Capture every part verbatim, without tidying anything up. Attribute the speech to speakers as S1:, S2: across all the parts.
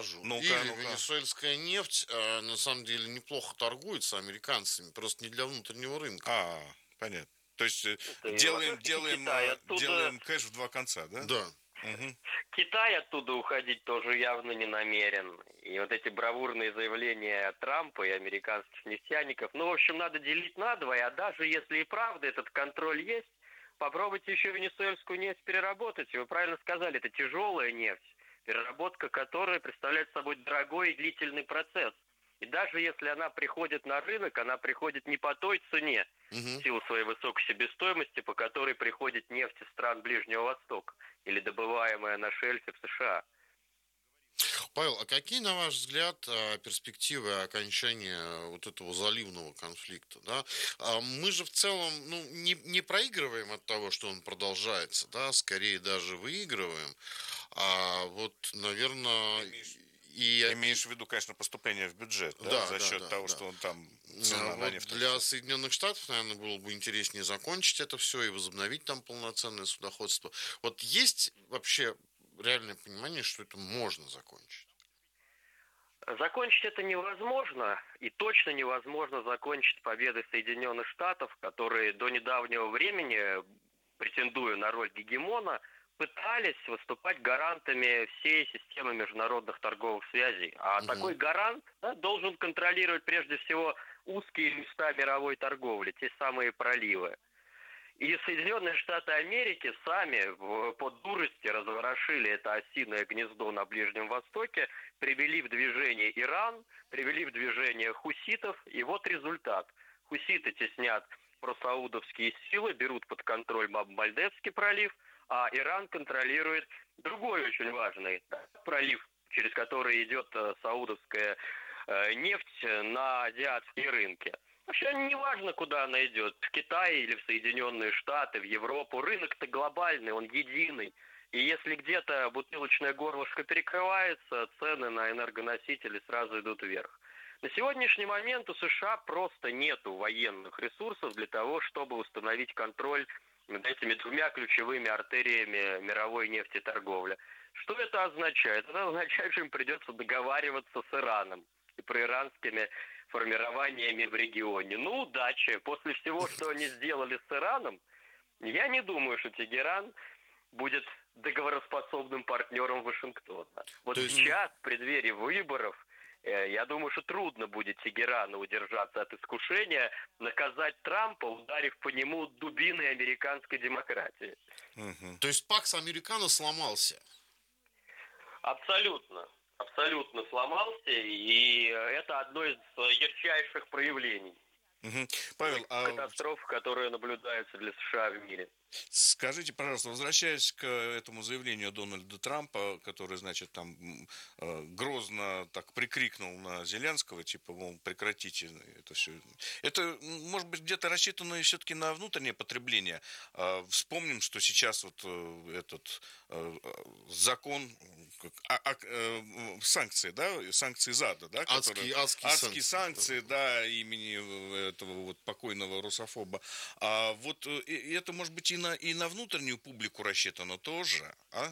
S1: скажу.
S2: Ну-ка,
S1: Или
S2: ну-ка.
S1: венесуэльская нефть э, на самом деле неплохо торгуется американцами, просто не для внутреннего рынка.
S2: А, понятно. То есть э,
S3: Это и
S2: делаем,
S3: Восточный
S2: делаем,
S3: Китай.
S2: э,
S3: Оттуда
S2: делаем кэш в два конца, да?
S1: Да.
S2: Угу.
S3: Китай оттуда уходить тоже явно не намерен. И вот эти бравурные заявления Трампа и американских нефтяников, ну, в общем, надо делить надвое, а даже если и правда этот контроль есть, попробуйте еще венесуэльскую нефть переработать. Вы правильно сказали, это тяжелая нефть, переработка которой представляет собой дорогой и длительный процесс. И даже если она приходит на рынок, она приходит не по той цене,
S1: Угу.
S3: в силу своей высокой себестоимости, по которой приходит нефть из стран Ближнего Востока или добываемая на шельфе в США.
S1: Павел, а какие, на ваш взгляд, э, перспективы окончания вот этого заливного конфликта? Да? А Мы же в целом ну, не, не проигрываем от того, что он продолжается, да, скорее даже выигрываем. А вот, наверное, и,
S2: Имеешь в виду, конечно, поступление в бюджет, да,
S1: да,
S2: за
S1: да,
S2: счет
S1: да,
S2: того,
S1: да.
S2: что он там
S1: А
S2: цена на
S1: Вот
S2: нефть
S1: для
S2: растет.
S1: Соединенных Штатов, наверное, было бы интереснее закончить это все и возобновить там полноценное судоходство. Вот есть вообще реальное понимание, что это можно закончить?
S3: Закончить это невозможно, и точно невозможно закончить победой Соединенных Штатов, которые до недавнего времени, претендуя на роль гегемона, пытались выступать гарантами всей системы международных торговых связей. А
S1: Угу.
S3: такой гарант, да, должен контролировать прежде всего узкие места мировой торговли, те самые проливы. И Соединенные Штаты Америки сами в, по дурости разворошили это осиное гнездо на Ближнем Востоке, привели в движение Иран, привели в движение хуситов, и вот результат. Хуситы теснят просаудовские силы, берут под контроль Баб-Мальдебский пролив, а Иран контролирует другой очень важный да, пролив, через который идет э, саудовская э, нефть на азиатские рынки. Вообще не важно, куда она идет, в Китай или в Соединенные Штаты, в Европу. Рынок-то глобальный, он единый. И если где-то бутылочное горлышко перекрывается, цены на энергоносители сразу идут вверх. На сегодняшний момент у США просто нету военных ресурсов для того, чтобы установить контроль над этими двумя ключевыми артериями мировой нефтеторговли. Что это означает? Это означает, что им придется договариваться с Ираном и проиранскими формированиями в регионе. Ну, удачи. После всего, что они сделали с Ираном, я не думаю, что Тегеран будет договороспособным партнером Вашингтона. Вот
S1: То есть,
S3: сейчас, в преддверии выборов, э, я думаю, что трудно будет Тегерану удержаться от искушения наказать Трампа, ударив по нему дубиной американской демократии.
S2: Мгм.
S1: то есть Пакс Американо сломался.
S3: Абсолютно. Абсолютно сломался, и это одно из ярчайших проявлений
S2: Мгм. Павел, а
S3: катастроф, которые наблюдаются для США в мире.
S2: скажите, пожалуйста, возвращаясь к этому заявлению Дональда Трампа, который, значит, там м, э, грозно так прикрикнул на Зеленского, типа, мол, прекратите это все. Это, м, может быть, где-то рассчитано все-таки на внутреннее потребление. А, Вспомним, что сейчас вот э, этот э, э, закон, м, как, а- а- э, м, санкции, да, санкции ЗАДа, да, которые,
S1: Адские, адские
S2: адские
S1: санкции.
S2: санкции, да, имени э, этого вот покойного русофоба. А вот э, и это, может быть, и на, и на внутреннюю публику рассчитано тоже, а?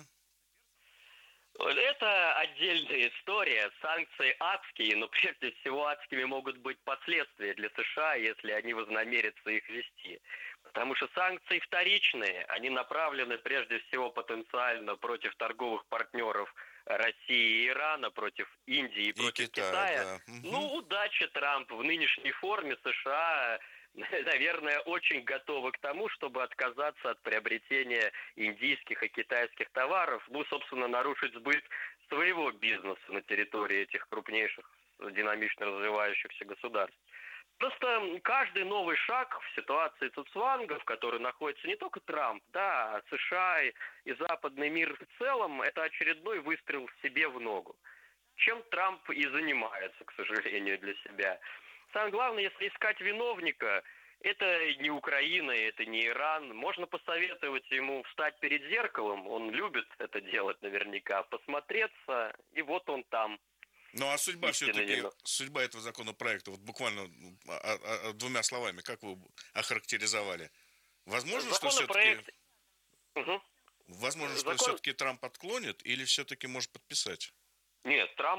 S3: Это отдельная история. Санкции адские, но прежде всего адскими могут быть последствия для США, если они вознамерятся их ввести. Потому что санкции вторичные, они направлены прежде всего потенциально против торговых партнеров России и Ирана, против Индии и
S2: И
S3: против
S2: Китая,
S3: Китая.
S2: да. Мгм.
S3: Ну, удачи, Трамп. В нынешней форме США, наверное, очень готовы к тому, чтобы отказаться от приобретения индийских и китайских товаров, ну, собственно, нарушить сбыт своего бизнеса на территории этих крупнейших динамично развивающихся государств. Просто каждый новый шаг в ситуации цуцванга, в которой находится не только Трамп, да, а США и, и западный мир в целом, это очередной выстрел себе в ногу. Чем Трамп и занимается, к сожалению, для себя. Самое главное, если искать виновника, это не Украина, это не Иран. Можно посоветовать ему встать перед зеркалом, он любит это делать наверняка, посмотреться, и вот он там.
S2: Ну, а судьба
S3: Истинно
S2: все-таки,
S3: виновен.
S2: судьба этого законопроекта, вот буквально ну, а- а- а, двумя словами, как вы охарактеризовали? Возможно, что все-таки,
S3: Законопроект... Угу.
S2: возможно, что
S3: Закон...
S2: все-таки Трамп отклонит или все-таки может подписать?
S3: Нет, Трамп